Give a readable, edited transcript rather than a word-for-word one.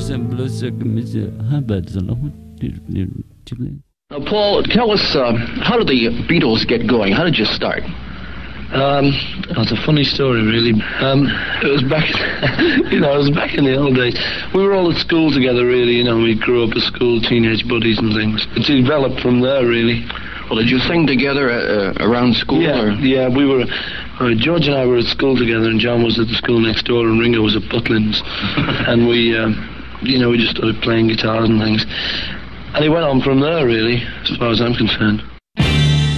Now, Paul, tell us, how did the Beatles get going? How did you start? That's a funny story, really. It was back, it was back in the old days. We were all at school together, really. We grew up at school, teenage buddies and things. It developed from there, really. Well, did you sing together around school? Yeah, we were. George and I were at school together, and John was at the school next door, and Ringo was at Butlins, and we just started playing guitars and things. And he went on from there, really, as far as I'm concerned.